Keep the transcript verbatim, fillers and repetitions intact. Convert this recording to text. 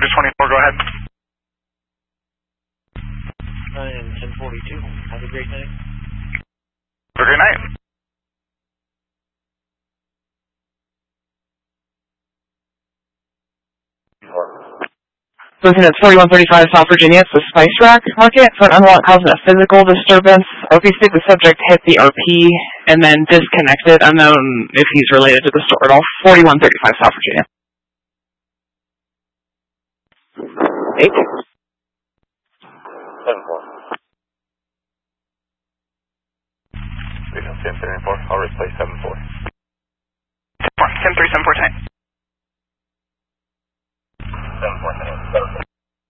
Just twenty-four, go ahead. nine ten forty-two. Have a great night. Have a great night. Listen, it's forty-one thirty-five South Virginia. It's the Spice Rack Market. So an unlock causing a physical disturbance. R P C, the subject hit the R P and then disconnected. Unknown if he's related to the store at all. forty-one thirty-five South Virginia. Eight. Seven four. We don't see him seven four. I'll replace seven four. ten three, seven four, ten.